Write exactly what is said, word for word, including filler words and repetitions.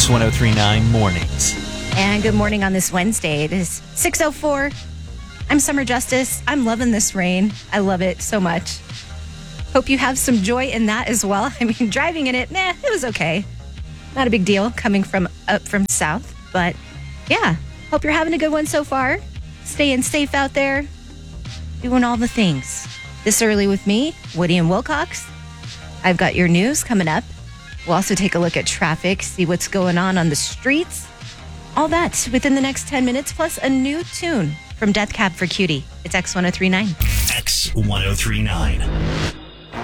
X one oh three point nine Mornings. And good morning on this Wednesday. It is six oh four. I'm Summer Justice. I'm loving this rain. I love it so much. Hope you have some joy in that as well. I mean, driving in it, nah, it was okay. Not a big deal coming from up from south. But yeah, hope you're having a good one so far. Staying safe out there. Doing all the things. This early with me, Woody and Wilcox. I've got your news coming up. We'll also take a look at traffic, see what's going on on the streets. All that within the next ten minutes, plus a new tune from Death Cab for Cutie. It's X one oh three point nine. X one oh three point nine.